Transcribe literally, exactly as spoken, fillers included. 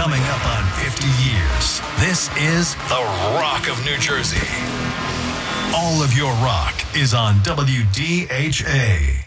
Coming up on fifty years, this is the Rock of New Jersey. All of your rock is on W D H A.